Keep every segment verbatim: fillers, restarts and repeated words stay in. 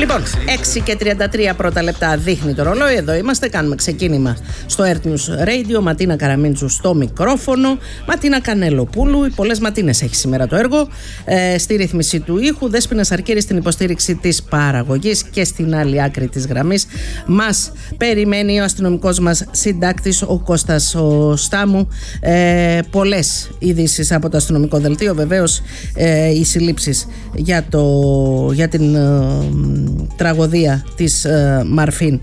Λοιπόν, έξι και τριάντα τρία πρώτα λεπτά δείχνει το ρολόι. Εδώ είμαστε, κάνουμε ξεκίνημα στο Earth News Radio. Ματίνα Καραμίντσου στο μικρόφωνο. Ματίνα Κανελοπούλου. Πολλές ματίνες έχει σήμερα το έργο. Ε, στη ρύθμιση του ήχου. Δέσποινα Σαρκήρη στην υποστήριξη της παραγωγής. Και στην άλλη άκρη της γραμμής μας περιμένει ο αστυνομικός μας συντάκτης, ο Κώστας ο Στάμου. Ε, πολλές ειδήσεις από το αστυνομικό δελτίο. Βεβαίως ε, οι συλλήψεις για, το, για την ε, τραγωδία της ε, Μαρφίν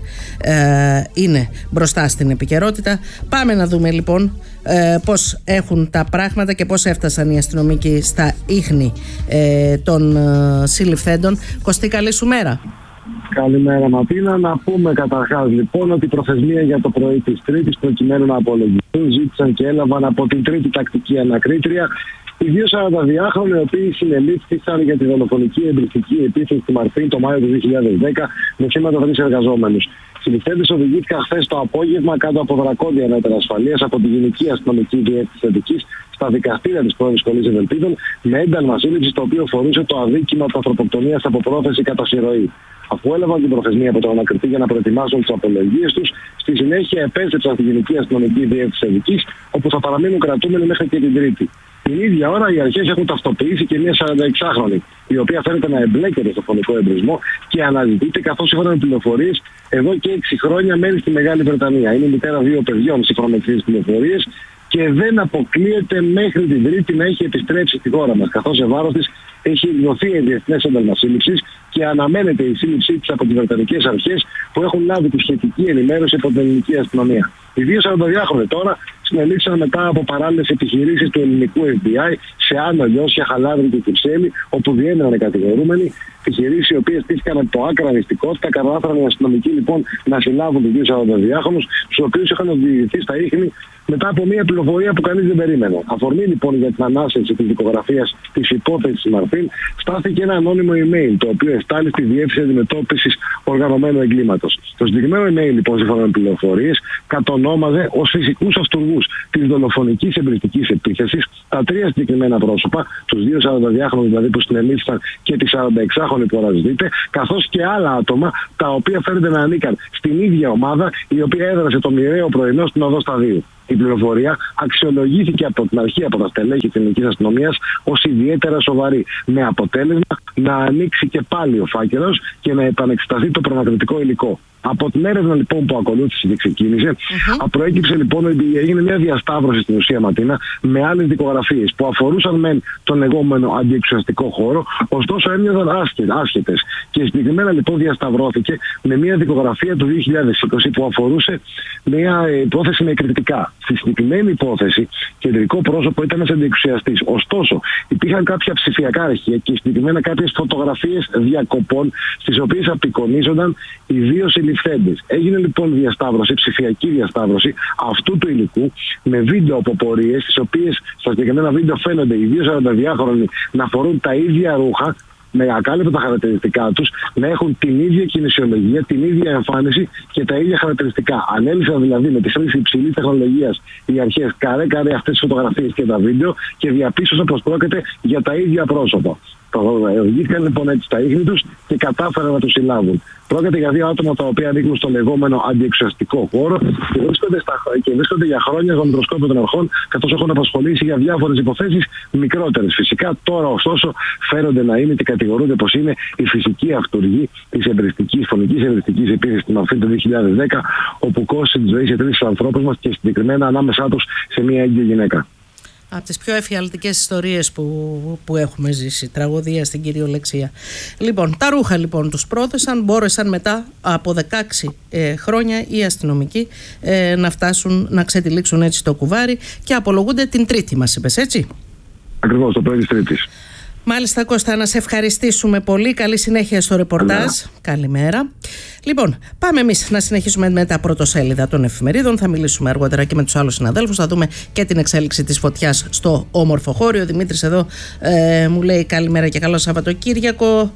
ε, είναι μπροστά στην επικαιρότητα. Πάμε να δούμε λοιπόν ε, πώς έχουν τα πράγματα και πώς έφτασαν οι αστυνομικοί στα ίχνη ε, των ε, συλληφθέντων. Κωστή, καλή σου μέρα. Καλημέρα Ματίνα. Να πούμε καταρχάς λοιπόν ότι η προθεσμία για το πρωί της Τρίτης προκειμένου να απολογηθούν ζήτησαν και έλαβαν από την Τρίτη τακτική ανακρίτρια οι δύο σαρανταδυάχρονοι οι οποίοι συνελήφθησαν για τη δολοφονική εμπριστική επίθεση στη Μαρφίν το Μάιο του δύο χιλιάδες δέκα με θύματα τρεις εργαζόμενους. Οι συλληφθέντες οδηγήθηκαν χθες το απόγευμα κάτω από δρακόντια μέτρα ασφαλείας από τη Γενική Αστυνομική Διεύθυνση Αττικής στα δικαστήρια της πρώην Σχολής Ευελπίδων με ένταλμα σύλληψης το οποίο φορούσε το αδίκημα του ανθρωποκτονίας από πρόθεση κατά συρροή. Αφού έλαβαν την προθεσμία από τον ανακριτή για να προετοιμάσουν τις απολογίες τους, στη συνέχεια επέστρεψαν στη Γενική Αστυνομική Διεύθυνση Αττικής, όπου θα παραμείνουν κρατούμενοι μέχρι και την Τρίτη. Την ίδια ώρα οι αρχές έχουν ταυτοποιήσει και μια σαρανταεξάχρονη, η οποία φαίνεται να εμπλέκεται στο φωνικό εμπρισμό και αναζητείται, καθώς σύμφωνα με πληροφορίες εδώ και έξι χρόνια μένει στη Μεγάλη Βρετανία. Είναι η μητέρα δύο παιδιών, σύμφωνα με τις πληροφορίες, και δεν αποκλείεται μέχρι την Τρίτη να έχει επιστρέψει στη χώρα μας, καθώς σε βάρος της έχει εκδοθεί η διεθνές ένταλμα σύλληψης και αναμένεται η σύλληψή της από τις βρετανικές αρχές που έχουν λάβει τη σχετική ενημέρωση από την ελληνική αστυνομία. Οι δύο σαρανταδυάχρονοι τώρα συνελήφθησαν μετά από παράλληλες επιχειρήσεις του ελληνικού εφ μπι άι σε Άνω, Λιώσια, Χαλάβρη και Κυψέλη, όπου διέμεναν οι κατηγορούμενοι. Επιχειρήσεις οι οποίες στήθηκαν από το άκρα νηστικότητα, κατάφεραν οι αστυνομικοί λοιπόν να συλλάβουν τους δύο σαρανταδυάχρονους, τους οποίους είχαν οδηγηθεί στα ίχνη μετά από μια πληροφορία που κανείς δεν περίμενε. Αφορμή λοιπόν για την ανάσχεση της δικογραφίας της υπόθεσης Μαρφίν στάθηκε ένα ανώνυμο email, το οποίο εστάλει στη Διεύθυνση Αντιμετώπισης Οργανωμένου Εγκλήματος. Το συγκεκριμένο email λοιπόν, σύμφωνα με πληροφορίες, κατονόμαζε ως φυσικούς αυτούργους της δολοφονικής εμπριστικής επίθεσης τα τρία συγκεκριμένα πρόσωπα, τους δύο σαρανταδυάχρονους δηλαδή που συνελήφθησαν και τη σαρανταεξάχρονη που αναζητείται, καθώς και άλλα άτομα τα οποία φαίνεται να ανήκαν στην ίδια ομάδα η οποία έδρασε το μοιραίο πρωινό στην οδό Σταδίου. Η πληροφορία αξιολογήθηκε από την αρχή από τα στελέχη της ελληνικής αστυνομίας ως ιδιαίτερα σοβαρή, με αποτέλεσμα να ανοίξει και πάλι ο φάκελος και να επανεξεταστεί το προνακριτικό υλικό. Από την έρευνα λοιπόν που ακολούθησε και ξεκίνησε, uh-huh. προέκυψε λοιπόν ότι έγινε μια διασταύρωση στην ουσία, Ματίνα, με άλλες δικογραφίες που αφορούσαν μεν τον λεγόμενο αντιεξουσιαστικό χώρο, ωστόσο έμοιαζαν άσχετες. Και συγκεκριμένα λοιπόν διασταυρώθηκε με μια δικογραφία του δύο χιλιάδες είκοσι που αφορούσε μια υπόθεση με κριτικά. Στη συγκεκριμένη υπόθεση, κεντρικό πρόσωπο ήταν ένας αντιεξουσιαστής. Ωστόσο, υπήρχαν κάποια ψηφιακά αρχεία και συγκεκριμένα κάποιες φωτογραφίες διακοπών, στις οποίες απεικονίζονταν οι δύο συλληφθέντες. Έγινε λοιπόν διασταύρωση, ψηφιακή διασταύρωση αυτού του υλικού με βίντεο από πορείες, στις οποίες στα συγκεκριμένα βίντεο φαίνονται οι δύο σαρανταδυάχρονοι να φορούν τα ίδια ρούχα, με ακάλυπτα τα χαρακτηριστικά τους, να έχουν την ίδια κινησιολογία, την ίδια εμφάνιση και τα ίδια χαρακτηριστικά. Ανέλησαν δηλαδή με τη χρήση υψηλής τεχνολογίας οι αρχές καρέ-καρέ αυτές τις φωτογραφίες και τα βίντεο και διαπίστωσαν πως πρόκειται για τα ίδια πρόσωπα. Οδηγήθηκαν λοιπόν έτσι στα ίχνη τους και κατάφεραν να τους συλλάβουν. Πρόκειται για δύο άτομα τα οποία ανήκουν στο λεγόμενο αντιεξουσιαστικό χώρο και βρίσκονται, στα, και βρίσκονται για χρόνια στο μικροσκόπιο των αρχών, καθώς έχουν απασχολήσει για διάφορες υποθέσεις μικρότερες. Φυσικά τώρα ωστόσο φαίνονται να είναι και κατηγορούνται πως είναι η φυσική αυτούργη της εμπριστικής, φωνικής εμπριστικής επίθεσης στη Μαρφίν το δύο χιλιάδες δέκα, όπου κόστησε τη ζωή σε τρεις ανθρώπους μας και συγκεκριμένα ανάμεσά τους σε μια έγκυο γυναίκα. Από τις πιο εφιαλτικές ιστορίες που, που έχουμε ζήσει, τραγωδία στην κυριολεξία. Λοιπόν, τα ρούχα λοιπόν τους πρόθεσαν, μπόρεσαν μετά από δεκαέξι ε, χρόνια οι αστυνομικοί ε, να φτάσουν να ξετυλίξουν έτσι το κουβάρι και απολογούνται την Τρίτη, μας είπες, έτσι? Ακριβώς, το πρωί της Τρίτης. Μάλιστα, Κώστα, να σε ευχαριστήσουμε πολύ. Καλή συνέχεια στο ρεπορτάζ. Καλημέρα. Καλημέρα. Λοιπόν, πάμε εμείς να συνεχίσουμε με τα πρωτοσέλιδα των εφημερίδων. Θα μιλήσουμε αργότερα και με τους άλλους συναδέλφους. Θα δούμε και την εξέλιξη της φωτιάς στο όμορφο χώριο. Ο Δημήτρης εδώ ε, μου λέει καλημέρα και καλό Σαββατοκύριακο.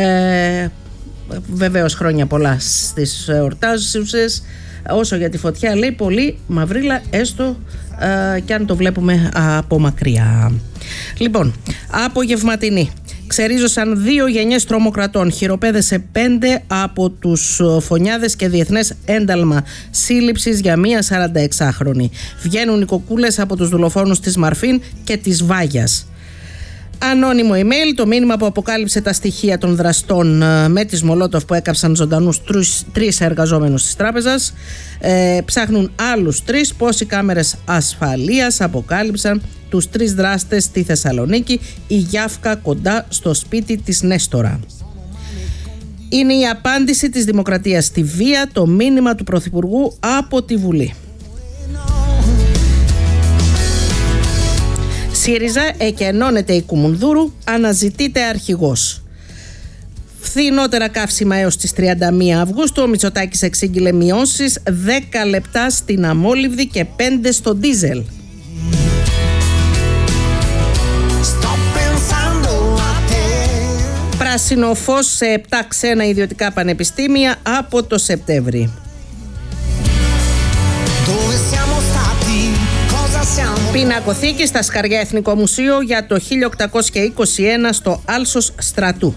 Ε, βεβαίως χρόνια πολλά στις εορτάζουσες. Όσο για τη φωτιά, λέει, πολύ μαυρίλα, έστω ε, και αν το βλέπουμε από μακριά. Λοιπόν, απογευματινή. Ξερίζωσαν δύο γενιές τρομοκρατών, χειροπέδεσε πέντε από τους φωνιάδες και διεθνές ένταλμα σύλληψης για μία σαρανταεξάχρονη. Βγαίνουν οι κοκκούλες από τους δολοφόνους της Μαρφίν και της Βάγιας. Ανώνυμο email, το μήνυμα που αποκάλυψε τα στοιχεία των δραστών με τις Μολότοφ που έκαψαν ζωντανούς τρεις εργαζόμενους της τράπεζας. Ε, ψάχνουν άλλους τρεις. Πώς οι κάμερες ασφαλείας αποκάλυψαν τους τρεις δράστες στη Θεσσαλονίκη, η Γιάφκα κοντά στο σπίτι της Νέστορα. Είναι η απάντηση της Δημοκρατίας στη βία, το μήνυμα του Πρωθυπουργού από τη Βουλή. ΣΥΡΙΖΑ, εκενώνεται η Κουμουνδούρου, αναζητείται αρχηγός. Φθηνότερα καύσιμα έως τις τριάντα μία Αυγούστου. Ο Μητσοτάκης εξήγηλε μειώσεις δέκα λεπτά στην αμόλυβδη και πέντε στο ντίζελ. Πράσινο φως σε επτά ξένα ιδιωτικά πανεπιστήμια από το Σεπτέμβρη. Πινακοθήκη στα Σκαριά Εθνικό Μουσείο για το χίλια οκτακόσια είκοσι ένα στο Άλσος Στρατού.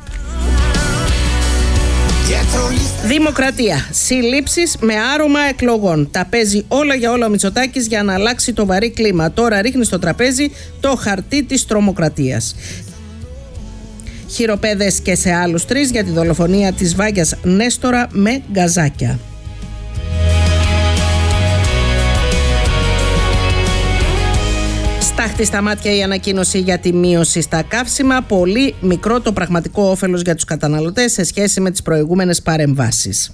Δημοκρατία. Συλλήψεις με άρωμα εκλογών. Τα παίζει όλα για όλα ο Μητσοτάκης για να αλλάξει το βαρύ κλίμα. Τώρα ρίχνει στο τραπέζι το χαρτί της τρομοκρατίας. Χειροπέδες και σε άλλους τρεις για τη δολοφονία της Βάγιας Νέστορα με γκαζάκια. Στάχτη στα μάτια η ανακοίνωση για τη μείωση στα καύσιμα. Πολύ μικρό το πραγματικό όφελος για τους καταναλωτές σε σχέση με τις προηγούμενες παρεμβάσεις.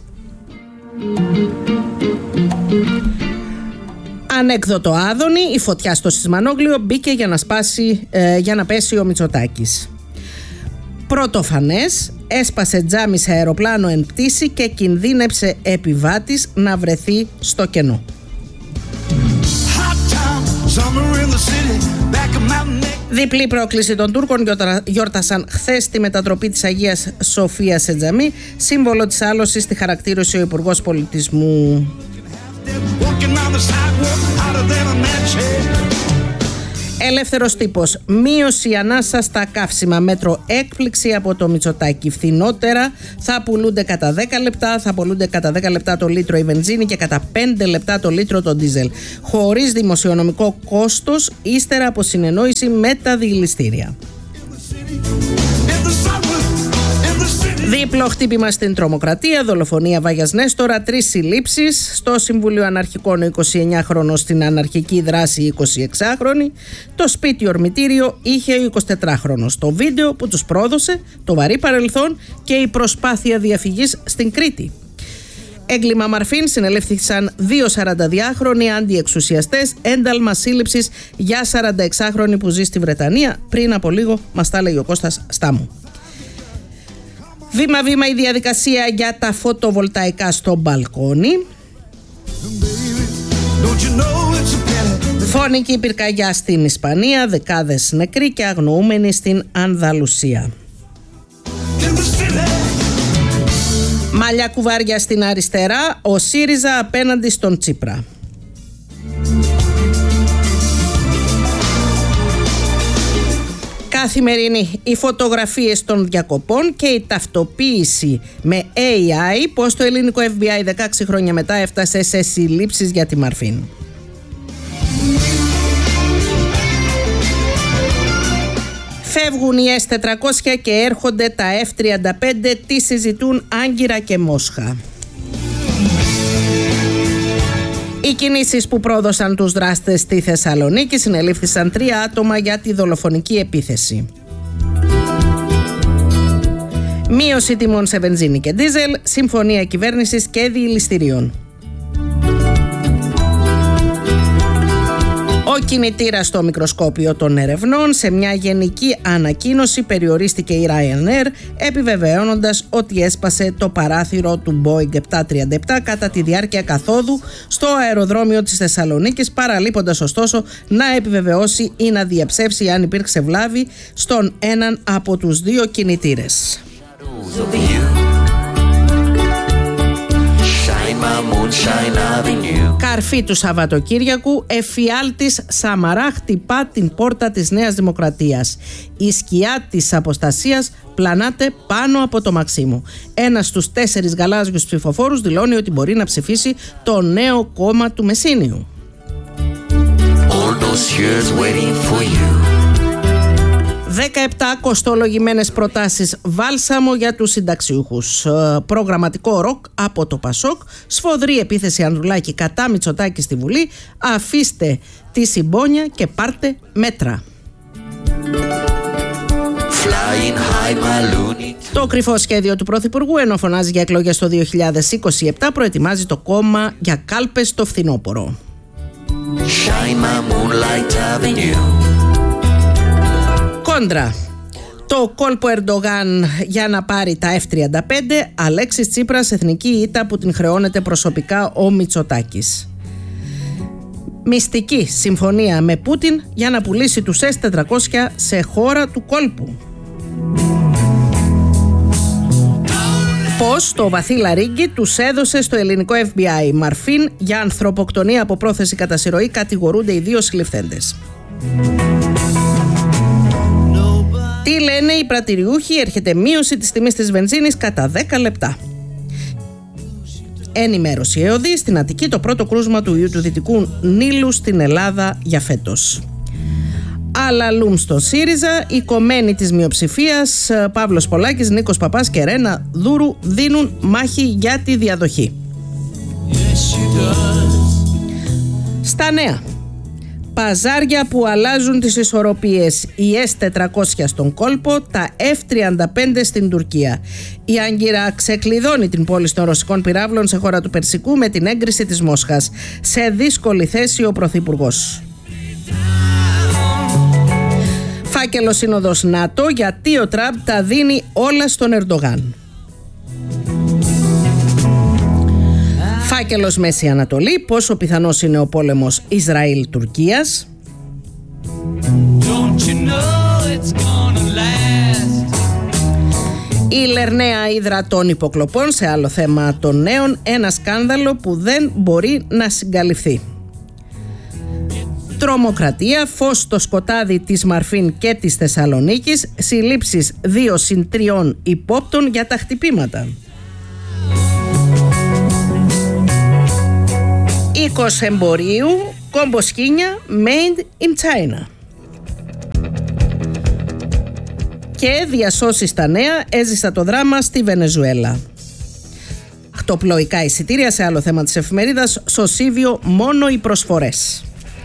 Ανέκδοτο Άδωνη, η φωτιά στο Σισμανόγλιο μπήκε για να, σπάσει, ε, για να πέσει ο Μητσοτάκης. Πρωτοφανές, έσπασε τζάμι σε αεροπλάνο εν πτήση και κινδύνεψε επιβάτης να βρεθεί στο κενό. Διπλή πρόκληση των Τούρκων γιόρτασαν χθες τη μετατροπή της Αγίας Σοφίας σε τζαμί, σύμβολο της άλωσης στη χαρακτήρωση ο Υπουργός Πολιτισμού. Ελεύθερος τύπος. Μείωση ανάσα στα καύσιμα. Μέτρο έκπληξη από το Μητσοτάκη. Φθηνότερα θα πουλούνται κατά δέκα λεπτά, θα πουλούνται κατά δέκα λεπτά το λίτρο η βενζίνη και κατά πέντε λεπτά το λίτρο το ντίζελ. Χωρίς δημοσιονομικό κόστος, ύστερα από συνεννόηση με τα διελιστήρια. Δίπλο χτύπημα στην τρομοκρατία, δολοφονία Βάγιας Νέστορα, τρεις συλλήψεις. Στο Συμβούλιο Αναρχικών ο εικοσιεννιάχρονος, στην αναρχική δράση η εικοσιεξάχρονη. Το σπίτι ορμητήριο είχε ο εικοσιτετράχρονος. Το βίντεο που τους πρόδωσε, το βαρύ παρελθόν και η προσπάθεια διαφυγής στην Κρήτη. Έγκλημα Μαρφίν, συνελήφθησαν δύο σαρανταδυάχρονοι αντιεξουσιαστές, ένταλμα σύλληψης για σαρανταεξάχρονη που ζει στη Βρετανία. Πριν από λίγο μας τα έλεγε ο Κώστας Στάμου. Βήμα-βήμα η διαδικασία για τα φωτοβολταϊκά στο μπαλκόνι. Φωνική πυρκαγιά στην Ισπανία, δεκάδες νεκροί και αγνοούμενοι στην Ανδαλουσία. Μαλλιά κουβάρια στην αριστερά, ο ΣΥΡΙΖΑ απέναντι στον Τσίπρα. Καθημερινή, οι φωτογραφίες των διακοπών και η ταυτοποίηση με έι άι, πως το ελληνικό εφ μπι άι δεκαέξι χρόνια μετά έφτασε σε συλλήψεις για τη Μαρφίν. Φεύγουν οι ες τετρακόσια και έρχονται τα εφ τριάντα πέντε, τι συζητούν Άγκυρα και Μόσχα. Οι κινήσεις που πρόδωσαν τους δράστες στη Θεσσαλονίκη, συνελήφθησαν τρία άτομα για τη δολοφονική επίθεση. Μείωση τιμών σε βενζίνη και ντίζελ, συμφωνία κυβέρνησης και διελιστηρίων. Ο κινητήρας στο μικροσκόπιο των ερευνών. Σε μια γενική ανακοίνωση περιορίστηκε η Ryanair, επιβεβαιώνοντας ότι έσπασε το παράθυρο του Boeing επτακόσια τριάντα επτά κατά τη διάρκεια καθόδου στο αεροδρόμιο της Θεσσαλονίκης, παραλείποντας ωστόσο να επιβεβαιώσει ή να διαψεύσει αν υπήρξε βλάβη στον έναν από τους δύο κινητήρες. Καρφί του Σαββατοκύριακου, εφιάλτης Σαμαρά χτυπά την πόρτα της Νέας Δημοκρατίας. Η σκιά της αποστασίας πλανάται πάνω από το Μαξίμου. Ένας στους τέσσερις γαλάζιους ψηφοφόρους δηλώνει ότι μπορεί να ψηφίσει το νέο κόμμα του Μεσίνιου. δεκαεπτά κοστολογημένες προτάσεις βάλσαμο για τους συνταξιούχους. Προγραμματικό ροκ από το Πασόκ. Σφοδρή επίθεση Ανδρουλάκη κατά Μητσοτάκη στη Βουλή. Αφήστε τη συμπόνια και πάρτε μέτρα. Το κρυφό σχέδιο του Πρωθυπουργού, ενώ φωνάζει για εκλογές το δύο χιλιάδες είκοσι επτά, προετοιμάζει το κόμμα για κάλπες το φθινόπωρο. Κόντρα. Το κόλπο Ερντογάν για να πάρει τα εφ τριάντα πέντε, Αλέξης Τσίπρας, εθνική ήττα που την χρεώνεται προσωπικά ο Μητσοτάκης. Μυστική συμφωνία με Πούτιν για να πουλήσει τους ες τετρακόσια σε χώρα του κόλπου. Πώς το βαθύ λαρύγγι τους έδωσε στο ελληνικό εφ μπι άι. Μαρφίν για ανθρωποκτονία από πρόθεση κατά συρροή κατηγορούνται οι δύο συλληφθέντες. Τι λένε οι πρατηριούχοι, έρχεται μείωση της τιμής της βενζίνης κατά δέκα λεπτά. Ενημέρωση ΕΟΔΗ, στην Αττική το πρώτο κρούσμα του ιού του Δυτικού Νείλου στην Ελλάδα για φέτος. Αλαλούμ στο ΣΥΡΙΖΑ, οι κομμένοι της μειοψηφίας Παύλος Πολάκης, Νίκος Παπάς και Ρένα Δούρου δίνουν μάχη για τη διαδοχή. Στα νέα. Παζάρια που αλλάζουν τις ισορροπίες. Η ες τετρακόσια στον κόλπο, τα εφ τριάντα πέντε στην Τουρκία. Η Άγκυρα ξεκλειδώνει την πώληση των ρωσικών πυράβλων σε χώρα του Περσικού με την έγκριση της Μόσχας. Σε δύσκολη θέση ο Πρωθυπουργός. Φάκελο σύνοδος ΝΑΤΟ, γιατί ο Τραμπ τα δίνει όλα στον Ερντογάν. Φάκελος Μέση Ανατολή, πόσο πιθανός είναι ο πόλεμος Ισραήλ-Τουρκίας. Η Λερναία Ύδρα των υποκλοπών, σε άλλο θέμα των νέων, ένα σκάνδαλο που δεν μπορεί να συγκαλυφθεί. Τρομοκρατία, φως στο σκοτάδι της Μαρφίν και της Θεσσαλονίκης, συλλήψεις δύο συν τριών υπόπτων για τα χτυπήματα. Οίκος εμπορίου, κομποσκίνια made in China. Και διασώσει στα νέα, έζησα το δράμα στη Βενεζουέλα. Χτωπλοϊκά εισιτήρια, σε άλλο θέμα της εφημερίδας, Σωσίβιο μόνο οι προσφορές.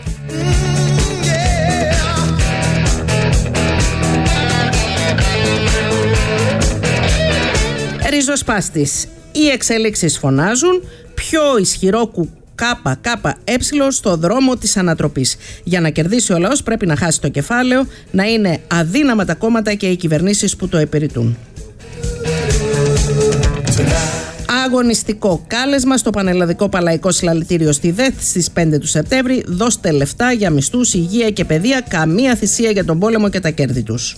Ριζοσπάστης. Οι εξέλιξεις φωνάζουν πιο ισχυρό ΚΚΕ στο δρόμο της ανατροπής. Για να κερδίσει ο λαός πρέπει να χάσει το κεφάλαιο, να είναι αδύναμα τα κόμματα και οι κυβερνήσεις που το επηρετούν. Αγωνιστικό κάλεσμα στο Πανελλαδικό Παλαϊκό Συλλαλητήριο στη ΔΕΘ στις πέντε του Σεπτέμβρη. Δώστε λεφτά για μισθούς, υγεία και παιδεία, καμία θυσία για τον πόλεμο και τα κέρδη τους.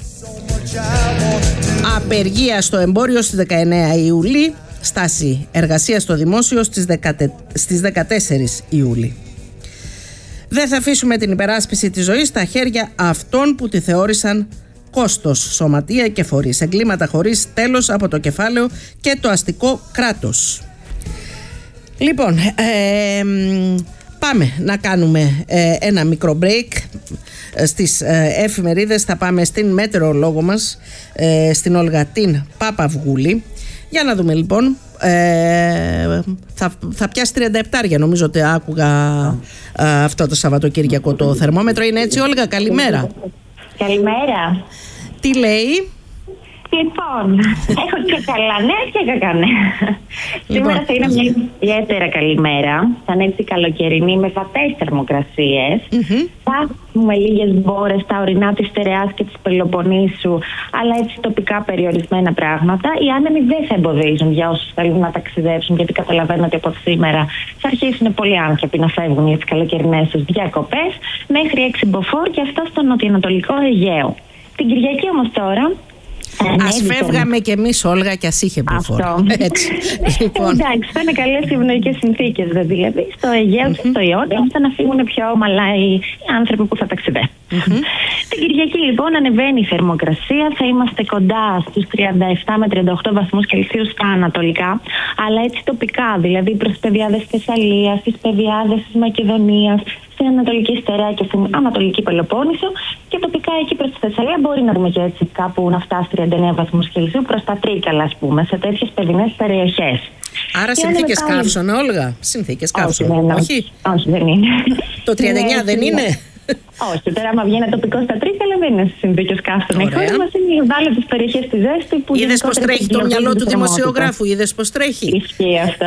Απεργία στο εμπόριο στις δεκαεννέα Ιουλίου, στάση εργασία στο δημόσιο στις δεκατέσσερις Ιουλίου. Δεν θα αφήσουμε την υπεράσπιση της ζωής στα χέρια αυτών που τη θεώρησαν κόστος, σωματεία και φορείς. Εγκλήματα χωρίς τέλος από το κεφάλαιο και το αστικό κράτος. Λοιπόν, ε, πάμε να κάνουμε ε, ένα μικρό break. Στις ε, εφημερίδες θα πάμε στην μετεωρολόγο μας, ε, στην Όλγα την Παπαυγούλη, για να δούμε λοιπόν. Ε, θα, θα πιάσει τριάντα επτάρια, νομίζω ότι άκουγα ε, αυτό το Σαββατοκύριακο το θερμόμετρο. Είναι έτσι, Όλγα? Καλημέρα. Καλημέρα. Τι λέει? Λοιπόν, έχω και καλά νέα και κακά νέα. Λοιπόν, σήμερα θα είναι μια ιδιαίτερα καλή μέρα. Θα είναι έτσι καλοκαιρινή με βατές θερμοκρασίες. Mm-hmm. Θα έχουμε λίγες μπόρες στα ορεινά της Στερεάς και της Πελοποννήσου, αλλά έτσι τοπικά περιορισμένα πράγματα. Οι άνεμοι δεν θα εμποδίζουν για όσους θέλουν να ταξιδέψουν, γιατί καταλαβαίνω ότι από σήμερα θα αρχίσουν πολλοί άνθρωποι να φεύγουν για τις καλοκαιρινές τους διακοπές. Μέχρι έξι μποφόρ και αυτό στο νοτιοανατολικό Αιγαίο. Την Κυριακή όμως τώρα Ας φεύγαμε κι εμείς, Όλγα, κι ας είχε μποφόρ. Έτσι. Λοιπόν. Εντάξει, θα είναι καλές οι ευνοϊκές συνθήκες, δηλαδή στο Αιγαίο mm-hmm. και στο Ιόνιο, ώστε να φύγουν πιο ομαλά οι άνθρωποι που θα ταξιδεύουν. Mm-hmm. Την Κυριακή, λοιπόν, ανεβαίνει η θερμοκρασία. Θα είμαστε κοντά στους τριάντα επτά με τριάντα οκτώ βαθμούς Κελσίου στα ανατολικά, αλλά έτσι τοπικά, δηλαδή προς πεδιάδες της Θεσσαλίας, στις πεδιάδες της Μακεδονίας, στην Ανατολική Στερεά και στην Ανατολική Πελοπόννησο, και τοπικά εκεί προς τη Θεσσαλία μπορεί να δούμε και έτσι κάπου να φτάσει τριάντα εννέα βαθμούς Κελσίου προς τα Τρίκαλα, ας πούμε, σε τέτοιες παιδινές περιοχές. Άρα συνθήκες μετά... καύσωνα, Όλγα. Συνθήκες καύσωνα. Όχι, όχι. όχι, δεν είναι. Το τριάντα εννέα δεν είναι. Όχι, τώρα άμα βγαίνει τοπικό στα Τρίκαλα δεν είναι συνθήκες καύσωνα. Η χώρα μας είναι ευάλωτες περιοχές στη ζέστη που. Είδες πως τρέχει το μυαλό του δημοσιογράφου, είδες πως τρέχει. Ισχύει αυτό.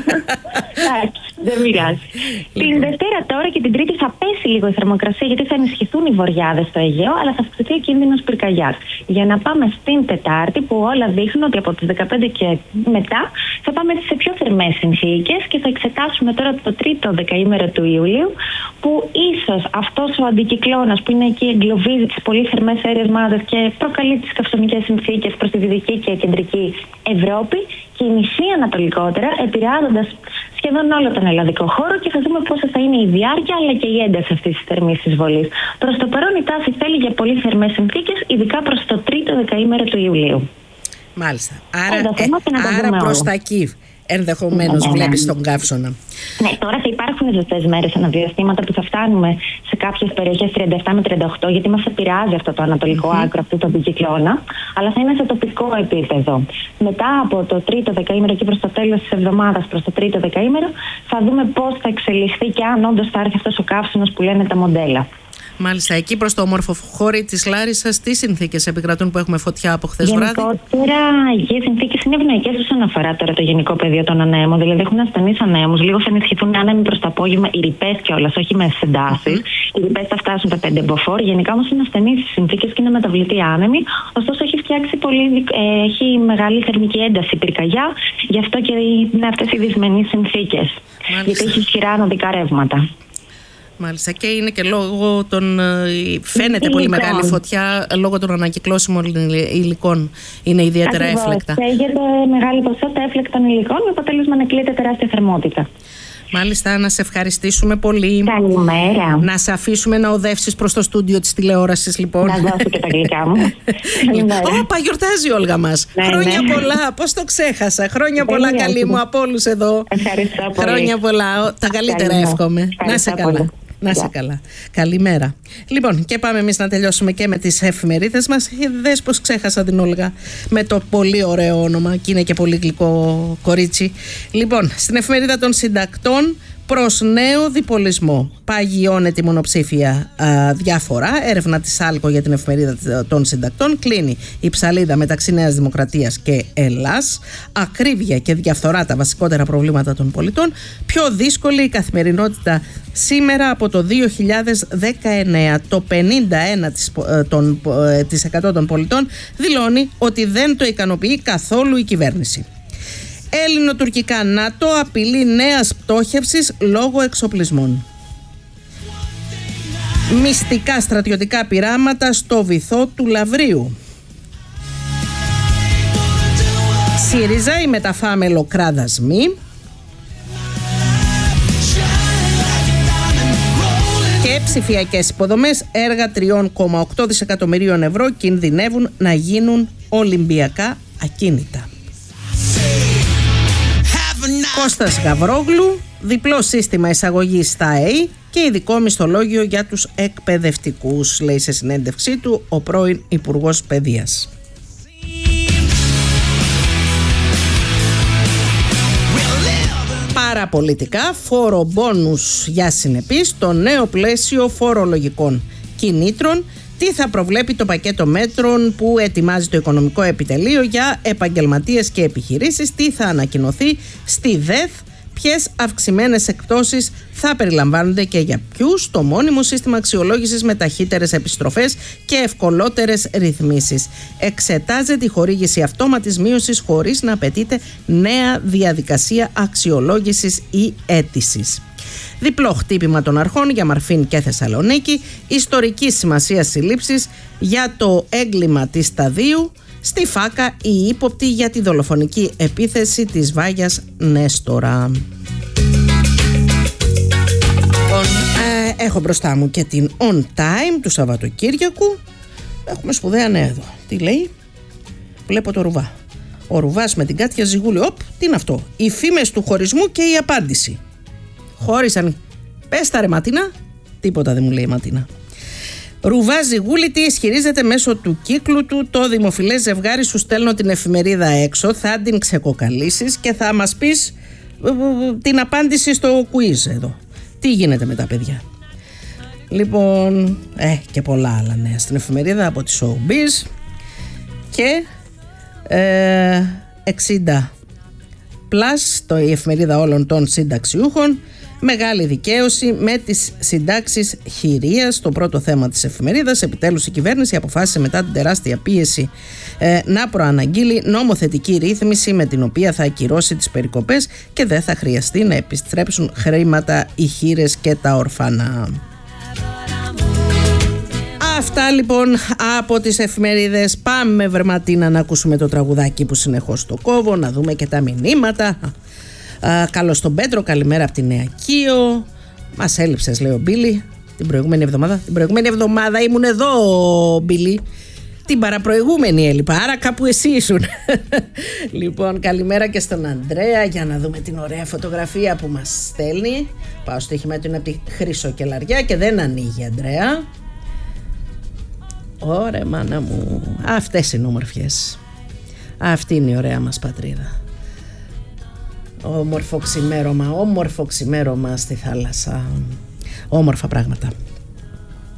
Δεν πειράζει. Την Δευτέρα τώρα και την Τρίτη θα πέσει λίγο η θερμοκρασία, γιατί θα ενισχυθούν οι βορειάδες στο Αιγαίο, αλλά θα αυξηθεί ο κίνδυνος πυρκαγιάς. Για να πάμε στην Τετάρτη, που όλα δείχνουν ότι από τις δεκαπέντε και μετά θα πάμε σε πιο θερμές συνθήκες και θα εξετάσουμε τώρα το τρίτο δεκαήμερο του Ιουλίου, που ίσως αυτός ο αντικυκλώνας που είναι εκεί εγκλωβίζει τις πολύ θερμές αέριες μάζες και προκαλεί τις καυσονικές συνθήκες προς τη δυτική και κεντρική Ευρώπη, κινηθεί ανατολικότερα, επηρεάζοντας σχεδόν όλο τον ελλαδικό χώρο, και θα δούμε πόσα θα είναι η διάρκεια αλλά και η ένταση αυτής της θερμής εισβολής. Προς το παρόν η τάση θέλει για πολύ θερμές συνθήκες, ειδικά προς το τρίτο δεκαήμερο του Ιουλίου. Μάλιστα. Άρα, ε, άρα προς τα εκεί ενδεχομένως ναι, βλέπεις τον καύσωνα. Ναι, τώρα θα υπάρχουν ζεστές μέρες αναδιαστήματα που θα φτάνουμε σε κάποιες περιοχές τριάντα επτά με τριάντα οκτώ, γιατί μας επηρεάζει αυτό το ανατολικό mm-hmm. άκρο, αυτό το αντικυκλώνα, αλλά θα είναι σε τοπικό επίπεδο. Μετά από το τρίτο δεκαήμερο και προς το τέλος της εβδομάδας, προς το τρίτο δεκαήμερο, θα δούμε πώς θα εξελιχθεί και αν όντως θα έρθει αυτός ο καύσωνας που λένε τα μοντέλα. Μάλιστα, εκεί προς το όμορφο χώρι της Λάρισσας, τι συνθήκες επικρατούν που έχουμε φωτιά από χθες βράδυ? Γενικότερα, οι συνθήκες είναι ευνοϊκές όσον αφορά τώρα το γενικό πεδίο των ανέμων. Δηλαδή, έχουν ασθενείς ανέμους, λίγο θα ενισχυθούν άνεμοι προς το απόγευμα, οι ρηπές κιόλας, όχι με εντάσεις. Mm-hmm. Οι ρηπές θα φτάσουν τα πέντε μποφόρ. Γενικά όμως είναι ασθενείς οι συνθήκες και είναι μεταβλητοί άνεμοι. Ωστόσο, έχει φτιάξει πολύ, ε, έχει μεγάλη θερμική ένταση πυρκαγιά, γι' αυτό και είναι αυτές οι δυσμενείς συνθήκες. Γιατί έχει ισχυρά ανωδικά ρεύματα. Μάλιστα, και είναι και λόγω των. Φαίνεται υλικών. Πολύ μεγάλη φωτιά λόγω των ανακυκλώσιμων υλικών. Είναι ιδιαίτερα Ακριβώς. έφλεκτα. Καίγεται μεγάλη ποσότητα έφλεκτων υλικών με αποτέλεσμα να κλείται τεράστια θερμότητα. Μάλιστα, να σε ευχαριστήσουμε πολύ. Καλημέρα. Να σε αφήσουμε να οδεύσεις προς το στούντιο της τηλεόρασης, λοιπόν. Να δώσω και τα γλυκά μου. Όπα, γιορτάζει η Όλγα μας. Ναι, χρόνια ναι. πολλά. Πώς το ξέχασα. Χρόνια δεν πολλά, καλή μου, από όλους εδώ. Ευχαριστώ πολύ. Χρόνια πολλά. Τα καλύτερα εύχομαι. Να σε καλά. Να είσαι yeah. καλά. Καλημέρα. Λοιπόν, και πάμε εμείς να τελειώσουμε και με τις εφημερίδες μας. Δες πως ξέχασα την Όλγα με το πολύ ωραίο όνομα, και είναι και πολύ γλυκό κορίτσι. Λοιπόν, στην εφημερίδα των συντακτών, προς νέο διπολισμό. Παγιώνεται η μονοψήφια α, διάφορα. Έρευνα της άλκο για την εφημερίδα των συντακτών. Κλείνει η ψαλίδα μεταξύ Νέας Δημοκρατίας και Ελλάς. Ακρίβεια και διαφθορά, τα βασικότερα προβλήματα των πολιτών. Πιο δύσκολη η καθημερινότητα σήμερα από το δύο χιλιάδες δεκαεννέα. Το πενήντα ένα τοις εκατό των πολιτών δηλώνει ότι δεν το ικανοποιεί καθόλου η κυβέρνηση. Έλληνο-τουρκικά ΝΑΤΟ απειλή νέας πτώχευσης λόγω εξοπλισμών. Μυστικά στρατιωτικά πειράματα στο βυθό του Λαυρίου. ΣΥΡΙΖΑ, η μεταφάμελο κράδασμη. Και ψηφιακές υποδομές, έργα τριών κόμμα οκτώ δισεκατομμυρίων ευρώ κινδυνεύουν να γίνουν ολυμπιακά ακίνητα. Κώστας Γαβρόγλου, διπλό σύστημα εισαγωγής στα ΕΕ και ειδικό μισθολόγιο για τους εκπαιδευτικούς, λέει σε συνέντευξή του ο πρώην Υπουργός Παιδείας. Παραπολιτικά, φόρο μπόνους για συνεπείς, το νέο πλαίσιο φορολογικών κινήτρων. Τι θα προβλέπει το πακέτο μέτρων που ετοιμάζει το Οικονομικό Επιτελείο για επαγγελματίες και επιχειρήσεις, τι θα ανακοινωθεί στη ΔΕΘ, ποιες αυξημένες εκπτώσεις θα περιλαμβάνονται και για ποιους, το μόνιμο σύστημα αξιολόγησης με ταχύτερες επιστροφές και ευκολότερες ρυθμίσεις. Εξετάζεται η χορήγηση αυτόματης μείωσης χωρίς να απαιτείται νέα διαδικασία αξιολόγησης ή αίτησης. Διπλό χτύπημα των αρχών για Μαρφίν και Θεσσαλονίκη, ιστορική σημασία συλλήψεις για το έγκλημα της Σταδίου στη Φάκα οι ύποπτοι για τη δολοφονική επίθεση της Βάγιας Νέστορα. Ε, έχω μπροστά μου και την On Time του Σαββατοκύριακου. Έχουμε σπουδαία νέα εδώ. Τι λέει? Βλέπω το Ρουβά. Ο Ρουβάς με την Κάτια Ζιγούλη. Οπ, τι είναι αυτό? Οι φήμες του χωρισμού και η απάντηση. Χώρισαν. Πες τα ρε Ματίνα. Τίποτα δεν μου λέει η Ματίνα. Ρουβά Ζιγούλη, τι ισχυρίζεται μέσω του κύκλου του? Το δημοφιλές ζευγάρι, σου στέλνω την εφημερίδα έξω, θα την ξεκοκαλίσεις και θα μας πεις την απάντηση στο quiz εδώ. Τι γίνεται με τα παιδιά? Λοιπόν, ε, και πολλά άλλα νέα στην εφημερίδα από τη Showbiz. Και ε, εξήντα πλας, το, η εφημερίδα όλων των συνταξιούχων. Μεγάλη δικαίωση με τις συντάξεις χειρίας, το πρώτο θέμα της εφημερίδας. Επιτέλους η κυβέρνηση αποφάσισε μετά την τεράστια πίεση ε, να προαναγγείλει νομοθετική ρύθμιση με την οποία θα ακυρώσει τις περικοπές και δεν θα χρειαστεί να επιστρέψουν χρήματα οι χήρες και τα ορφανά. Αυτά λοιπόν από τις εφημερίδες. Πάμε Βερματίνα να ακούσουμε το τραγουδάκι που συνεχώς το κόβω, να δούμε και τα μηνύματα. Uh, καλώς τον Πέτρο, καλημέρα από τη Νέα Κίο. Μας έλειψες, λέει ο Μπίλι, την προηγούμενη εβδομάδα. Την προηγούμενη εβδομάδα ήμουν εδώ, Μπίλι. Την παραπροηγούμενη έλειπα, άρα κάπου εσύ ήσουν. Λοιπόν, καλημέρα και στον Ανδρέα, για να δούμε την ωραία φωτογραφία που μας στέλνει. Πάω στο στοίχημα του, είναι από τη Χρυσοκελαριά και δεν ανοίγει, Ανδρέα. Ωραία μάνα μου. Αυτές είναι όμορφιες. Αυτή είναι η ωραία μας πατρίδα. Όμορφο ξημέρωμα, όμορφο ξημέρωμα στη θάλασσα. Όμορφα πράγματα.